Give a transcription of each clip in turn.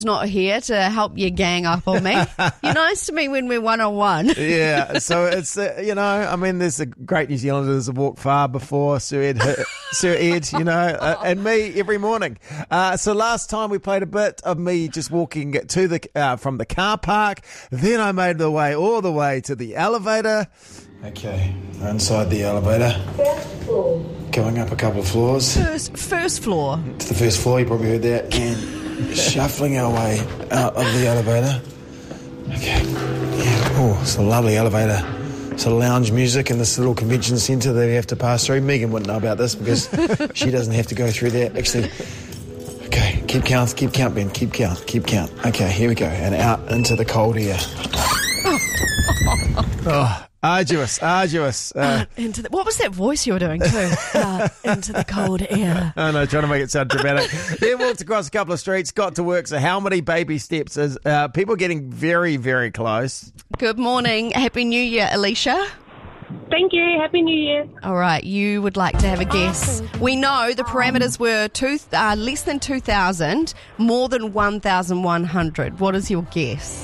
not here to help you gang up on me. You're nice to me when we're one-on-one. Yeah, so it's, there's a great New Zealanders that walk far before Sir Ed, and me every morning. So last time we played a bit of me just walking to the from the car park. Then I made the way all the way to the elevator. Okay, inside the elevator. First floor. Going up a couple of floors. First floor. To the first floor, you probably heard that. And shuffling our way out of the elevator. Okay. Yeah. Oh, it's a lovely elevator. Some lounge music in this little convention centre that we have to pass through. Megan wouldn't know about this because she doesn't have to go through that. Actually, okay, keep count, Ben, keep count. Okay, here we go. And out into the cold air. Oh, arduous. What was that voice you were doing too? Into the cold air. Oh no, trying to make it sound dramatic. Then walked across a couple of streets, got to work. So how many baby steps is people getting very, very close? Good morning. Happy New Year, Alicia. Thank you. Happy New Year. All right, you would like to have a guess. We know the parameters were less than 2,000, more than 1,100. What is your guess?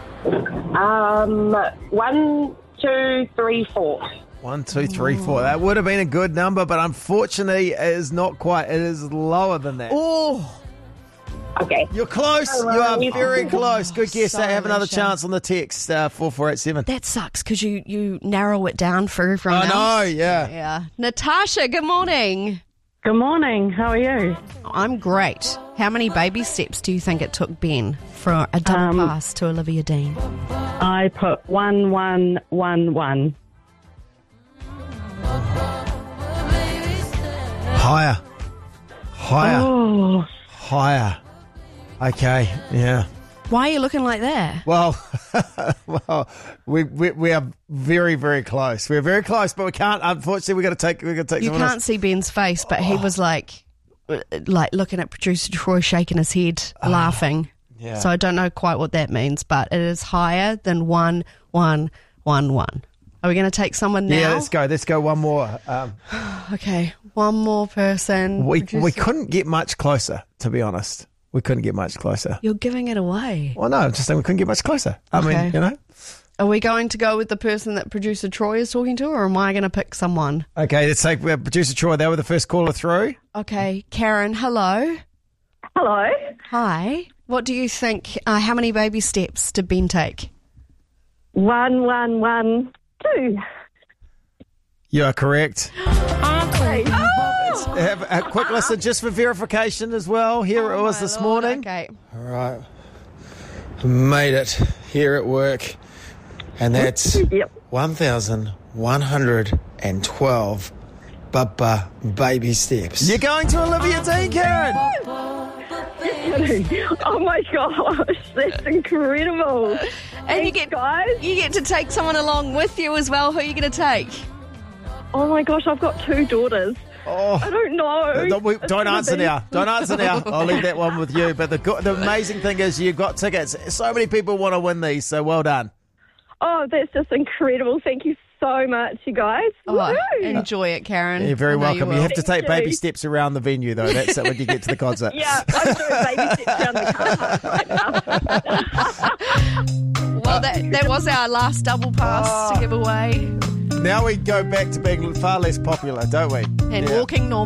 1, 2, 3, 4. 1, 2, 3, 4. That would have been a good number, but unfortunately, it is not quite. It is lower than that. Oh, Okay. you're close. You are very close. Good guess. Sorry, Have another Alicia. chance on the text 4487. that sucks because you narrow it down for everyone I else. know. Yeah. Yeah. Natasha, good morning. Good morning. How are you? I'm great. How many baby steps do you think it took Ben for a double pass to Olivia Dean? I put 1, 1, 1, 1. Higher. Oh, Higher. Okay. Yeah. Why are you looking like that? Well, we are very, very close. We're very close, but we can't. Unfortunately, we got to take. You someone can't else. see Ben's face, but he was like looking at producer Troy, shaking his head, laughing. Yeah. So I don't know quite what that means, but it is higher than 1, 1, 1, 1. Are we going to take someone now? Yeah, let's go. Let's go one more. Okay, one more person. We Producer- couldn't get much closer, to be honest. We couldn't get much closer. You're giving it away. Well, no, I'm just saying we couldn't get much closer. I mean, Okay. Are we going to go with the person that producer Troy is talking to, or am I going to pick someone? Okay, let's take producer Troy. They were the first caller through. Okay, Karen, hello. Hello. Hi. What do you think? How many baby steps did Ben take? 1, 1, 1, 2. You are correct. Hey. Have a quick listen just for verification as well. Here it was this morning. Okay. All right. Made it here at work. And that's Yep. 1,112 baby steps. You're going to Olivia Dean, Karen. Oh my gosh, that's incredible. And you Thanks, get guys. You get to take someone along with you as well. Who are you going to take? Oh my gosh, I've got 2 daughters. Oh. I don't know. Don't answer now. Don't answer now. I'll leave that one with you. But the amazing thing is you've got tickets. So many people want to win these, so well done. Oh, that's just incredible. Thank you so much, you guys. Oh, Woohoo. enjoy it, Karen. You're very I know welcome. You will. have to take Thank baby you. steps around the venue, though. That's it when you get to the concert. Yeah, I'm doing baby steps around the car park right now. Well, that was our last double pass to give away. Now we go back to being far less popular, don't we? And Yeah. walking normal.